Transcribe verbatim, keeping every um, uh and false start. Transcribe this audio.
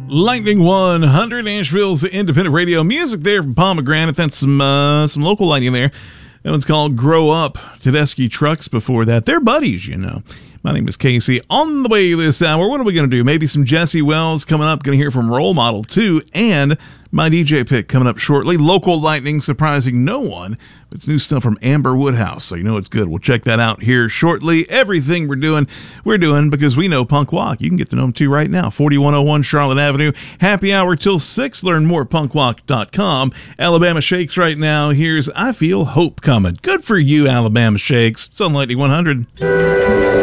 Lightning one hundred, Nashville's independent radio music there from Pomegranate. That's some uh, some local lightning there. That one's called Grow Up. Tedeschi Trucks before that. They're buddies, you know. My name is Casey. On the way this hour, what are we going to do? Maybe some Jesse Wells coming up. Going to hear from Role Model two, and my D J pick coming up shortly. Local lightning surprising no one. It's new stuff from Amber Woodhouse, so you know it's good. We'll check that out here shortly. Everything we're doing, we're doing because we know Punk Walk. You can get to know them too right now. forty-one oh one Charlotte Avenue. Happy hour till six. Learn more at punk walk dot com. Alabama Shakes right now. Here's I Feel Hope Coming. Good for you, Alabama Shakes. It's on Lightning one hundred.